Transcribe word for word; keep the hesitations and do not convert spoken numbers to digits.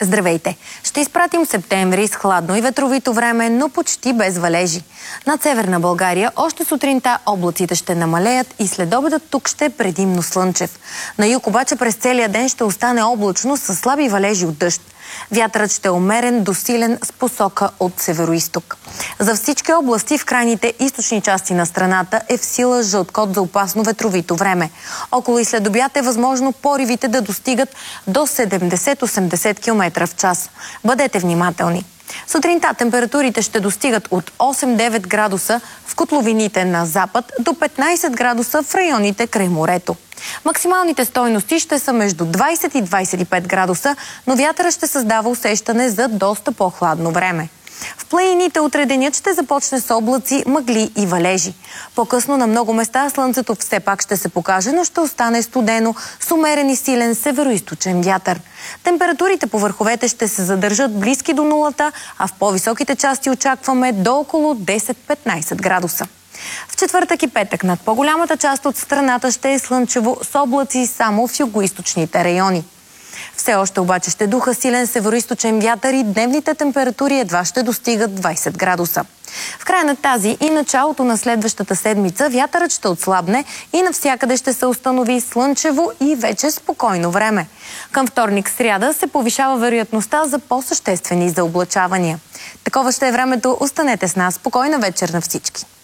Здравейте! Ще изпратим септември с хладно и ветровито време, но почти без валежи. Над северна България още сутринта облаците ще намалеят и следобедът тук ще е предимно слънчев. На юг обаче през целия ден ще остане облачно с слаби валежи от дъжд. Вятърът ще е умерен до силен с посока от североизток. За всички области в крайните източни части на страната е в сила жълт код за опасно ветровито време. Около и след обяд е възможно поривите да достигат до седемдесет до осемдесет километра в час. Бъдете внимателни! Сутринта температурите ще достигат от осем до девет градуса в котловините на запад до петнайсет градуса в районите край морето. Максималните стойности ще са между двайсет и двайсет и пет градуса, но вятърът ще създава усещане за доста по-хладно време. В планините утре денят ще започне с облаци, мъгли и валежи. По-късно на много места слънцето все пак ще се покаже, но ще остане студено с умерен и силен североизточен вятър. Температурите по върховете ще се задържат близки до нулата, а в по-високите части очакваме до около десет до петнайсет градуса. В четвъртък и петък над по-голямата част от страната ще е слънчево с облаци само в югоизточните райони. Все още обаче ще духа силен североизточен вятър и дневните температури едва ще достигат двайсет градуса. В края на тази и началото на следващата седмица вятърът ще отслабне и навсякъде ще се установи слънчево и вече спокойно време. Към вторник-сряда се повишава вероятността за по-съществени заоблачавания. Такова ще е времето. Останете с нас. Спокойна вечер на всички!